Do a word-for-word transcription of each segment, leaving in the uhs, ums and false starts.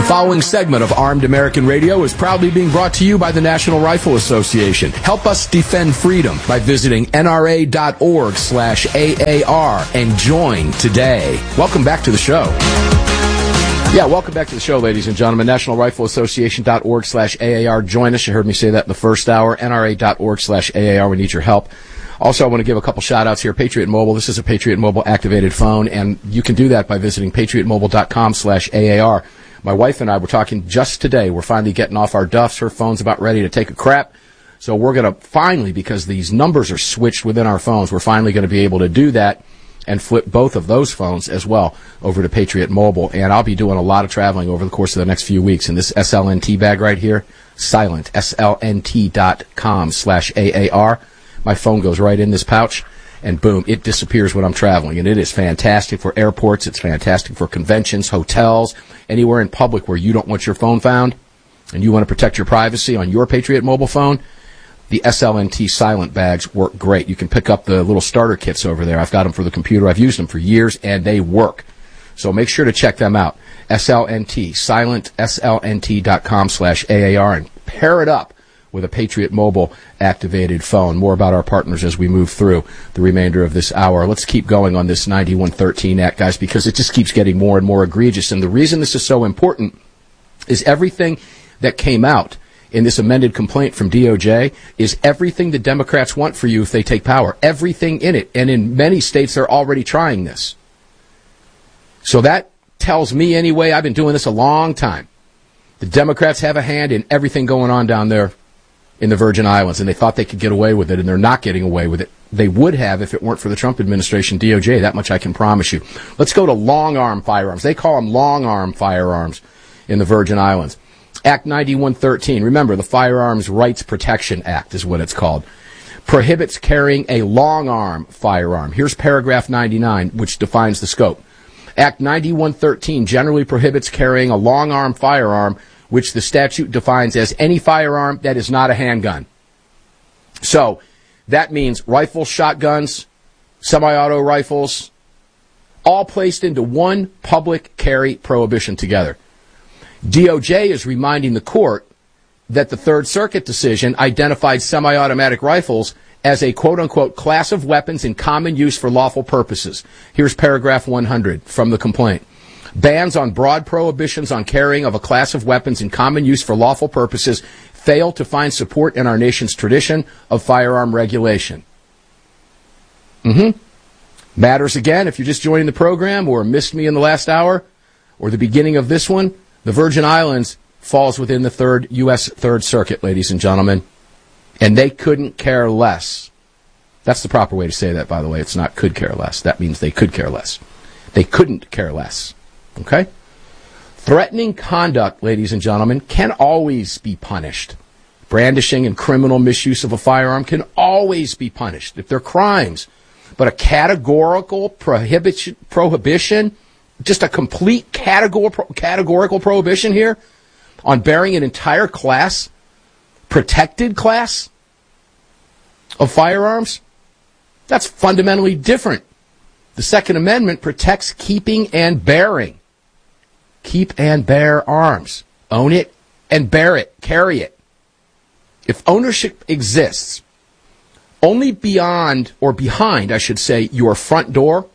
following segment of Armed American Radio is proudly being brought to you by the National Rifle Association. Help us defend freedom by visiting N R A dot org slash A A R and join today. Welcome back to the show. Yeah, welcome back to the show, ladies and gentlemen. National Rifle Association dot org slash A A R. Join us. You heard me say that in the first hour. N R A dot org slash A A R. We need your help. Also, I want to give a couple shout-outs here. Patriot Mobile. This is a Patriot Mobile activated phone, and you can do that by visiting patriot mobile dot com slash A A R. My wife and I were talking just today. We're finally getting off our duffs. Her phone's about ready to take a crap. So we're going to finally, because these numbers are switched within our phones, we're finally going to be able to do that and flip both of those phones as well over to Patriot Mobile. And I'll be doing a lot of traveling over the course of the next few weeks. And this S L N T bag right here, silent, S L N T dot com slash A A R. My phone goes right in this pouch, and boom, it disappears when I'm traveling. And it is fantastic for airports. It's fantastic for conventions, hotels, anywhere in public where you don't want your phone found and you want to protect your privacy on your Patriot Mobile phone. The S L N T silent bags work great. You can pick up the little starter kits over there. I've got them for the computer. I've used them for years, and they work. So make sure to check them out. S L N T, silent, S L N T dot com slash A A R, and pair it up with a Patriot Mobile activated phone. More about our partners as we move through the remainder of this hour. Let's keep going on this ninety-one thirteen Act, guys, because it just keeps getting more and more egregious. And the reason this is so important is everything that came out in this amended complaint from D O J is everything the Democrats want for you if they take power. Everything in it. And in many states, they're already trying this. So that tells me anyway, I've been doing this a long time. The Democrats have a hand in everything going on down there in the Virgin Islands, and they thought they could get away with it, and they're not getting away with it. They would have if it weren't for the Trump administration, D O J. That much I can promise you. Let's go to long-arm firearms. They call them long-arm firearms in the Virgin Islands. Act ninety-one thirteen. Remember, the Firearms Rights Protection Act is what it's called. Prohibits carrying a long-arm firearm. Here's paragraph ninety-nine, which defines the scope. Act ninety-one thirteen generally prohibits carrying a long-arm firearm, which the statute defines as any firearm that is not a handgun. So that means rifles, shotguns, semi-auto rifles, all placed into one public carry prohibition together. D O J is reminding the court that the Third Circuit decision identified semi-automatic rifles as a quote-unquote class of weapons in common use for lawful purposes. Here's paragraph one hundred from the complaint. Bans on broad prohibitions on carrying of a class of weapons in common use for lawful purposes fail to find support in our nation's tradition of firearm regulation. Mm-hmm. Matters again, if you're just joining the program or missed me in the last hour or the beginning of this one, the Virgin Islands falls within the third U S Third Circuit, ladies and gentlemen, and they couldn't care less. That's the proper way to say that, by the way. It's not could care less. That means they could care less. They couldn't care less. Okay? Threatening conduct, ladies and gentlemen, can always be punished. Brandishing and criminal misuse of a firearm can always be punished if they're crimes. But a categorical prohibition, prohibition just a complete categor- categorical prohibition here on bearing an entire class, protected class of firearms, that's fundamentally different. The Second Amendment protects keeping and bearing. Keep and bear arms. Own it and bear it. Carry it. If ownership exists only beyond, or behind, I should say, your front door,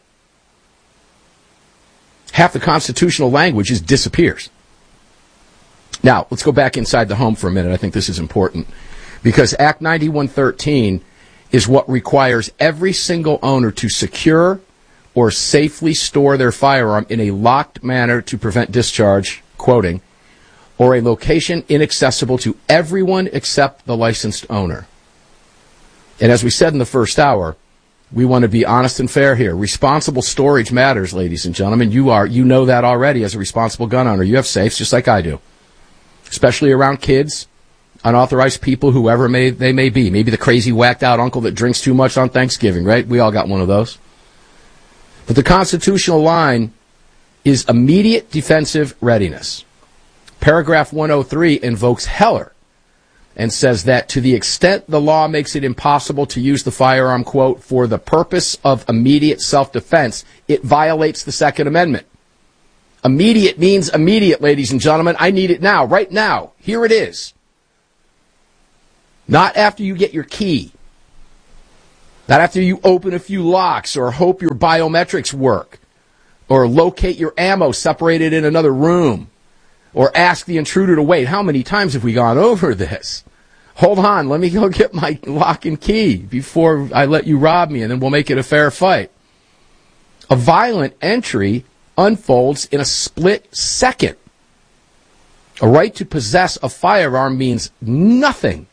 half the constitutional language just disappears. Now, let's go back inside the home for a minute. I think this is important because Act ninety-one thirteen is what requires every single owner to secure or safely store their firearm in a locked manner to prevent discharge, quoting, or a location inaccessible to everyone except the licensed owner. And as we said in the first hour, we want to be honest and fair here. Responsible storage matters, ladies and gentlemen. You are, you know that already as a responsible gun owner. You have safes just like I do, especially around kids, unauthorized people, whoever may they may be. Maybe the crazy whacked out uncle that drinks too much on Thanksgiving, right? We all got one of those. But the constitutional line is immediate defensive readiness. Paragraph one oh three invokes Heller and says that to the extent the law makes it impossible to use the firearm, quote, for the purpose of immediate self-defense, it violates the Second Amendment. Immediate means immediate, ladies and gentlemen. I need it now, right now. Here it is. Not after you get your key. Not after you open a few locks or hope your biometrics work. Or locate your ammo separated in another room. Or ask the intruder to wait. How many times have we gone over this? Hold on, let me go get my lock and key before I let you rob me, and then we'll make it a fair fight. A violent entry unfolds in a split second. A right to possess a firearm means nothing